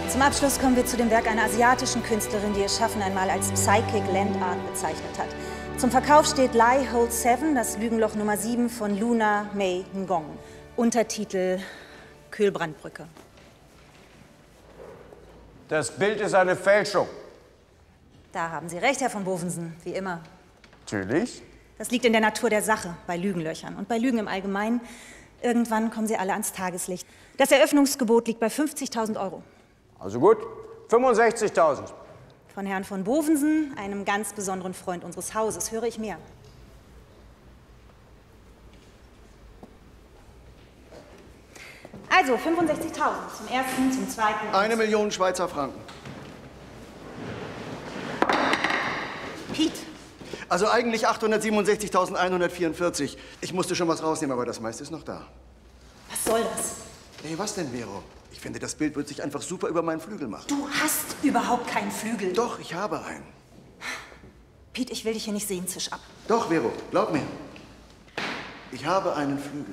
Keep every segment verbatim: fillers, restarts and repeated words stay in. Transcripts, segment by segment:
Zum Abschluss kommen wir zu dem Werk einer asiatischen Künstlerin, die ihr Schaffen einmal als Psychic Land Art bezeichnet hat. Zum Verkauf steht Lie Hold Seven, das Lügenloch Nummer sieben von Luna May Ngong. Untertitel Kühlbrandbrücke. Das Bild ist eine Fälschung. Da haben Sie recht, Herr von Bovensen, wie immer. Natürlich. Das liegt in der Natur der Sache, bei Lügenlöchern und bei Lügen im Allgemeinen. Irgendwann kommen sie alle ans Tageslicht. Das Eröffnungsgebot liegt bei fünfzigtausend Euro. Also gut, fünfundsechzigtausend. Von Herrn von Bovensen, einem ganz besonderen Freund unseres Hauses, höre ich mehr. Also fünfundsechzigtausend zum ersten, zum zweiten. Eine Million Schweizer Franken. Pete. Also eigentlich achthundertsiebenundsechzigtausendeinhundertvierundvierzig. Ich musste schon was rausnehmen, aber das meiste ist noch da. Was soll das? Hey, was denn, Vero? Ich finde, das Bild wird sich einfach super über meinen Flügel machen. Du hast überhaupt keinen Flügel. Doch, ich habe einen. Pete, ich will dich hier nicht sehen, zisch ab. Doch, Vero, glaub mir. Ich habe einen Flügel.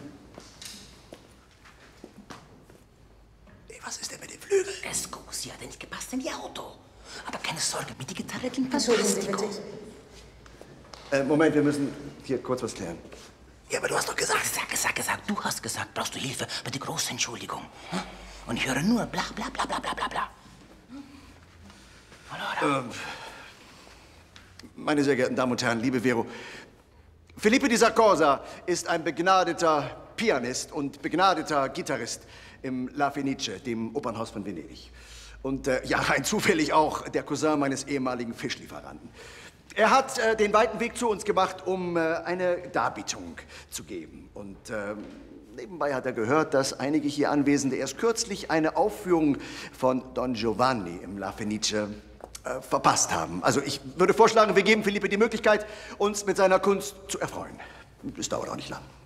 Hey, was ist denn mit dem Flügel? Scusi, hat er nicht gepasst in die Auto. Aber keine Sorge, mit der Gitarre klingt Entschuldigen Sie bitte. Äh, Moment, wir müssen hier kurz was klären. Ja, aber du hast doch gesagt, gesagt, gesagt, gesagt. Du hast gesagt, brauchst du Hilfe bei der großen Entschuldigung. Hm? Und ich höre nur bla, bla, bla, bla, bla, bla, bla. Hm? Ähm, meine sehr geehrten Damen und Herren, liebe Vero, Felipe di Sarcosa ist ein begnadeter Pianist und begnadeter Gitarrist im La Fenice, dem Opernhaus von Venedig. Und äh, ja, rein zufällig auch der Cousin meines ehemaligen Fischlieferanten. Er hat äh, den weiten Weg zu uns gemacht, um äh, eine Darbietung zu geben. Und äh, nebenbei hat er gehört, dass einige hier Anwesende erst kürzlich eine Aufführung von Don Giovanni im La Fenice äh, verpasst haben. Also ich würde vorschlagen, wir geben Felipe die Möglichkeit, uns mit seiner Kunst zu erfreuen. Es dauert auch nicht lang.